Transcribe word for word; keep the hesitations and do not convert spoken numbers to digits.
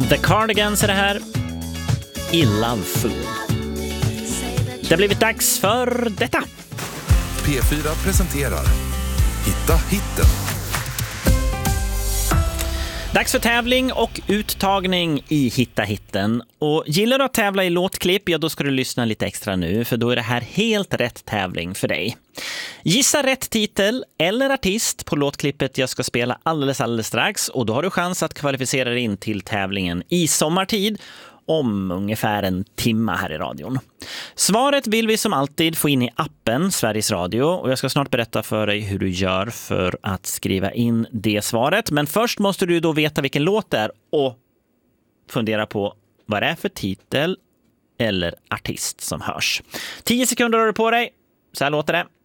The Cardigans är det här. I Love Fool. Det har blivit dags för detta. P fyra presenterar Hitta hitten. Dags för tävling och uttagning i Hitta hitten. Och gillar du att tävla i låtklipp, ja då ska du lyssna lite extra nu, för då är det här helt rätt tävling för dig. Gissa rätt titel eller artist på låtklippet jag ska spela alldeles alldeles strax, och då har du chans att kvalificera dig in till tävlingen i sommartid om ungefär en timma här i radion. Svaret vill vi som alltid få in i appen Sveriges Radio, och jag ska snart berätta för dig hur du gör för att skriva in det svaret. Men först måste du då veta vilken låt det är och fundera på vad det är för titel eller artist som hörs. Tio sekunder har du på dig, så här låter det.